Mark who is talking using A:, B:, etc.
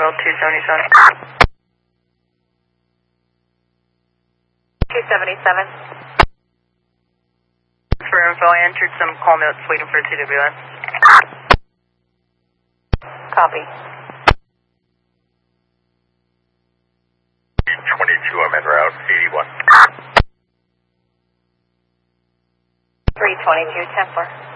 A: Royal 277.
B: 277.
A: For info, I entered some call notes waiting for TWS.
B: Copy.
C: 22, I'm en route 81.
B: 322, Templar.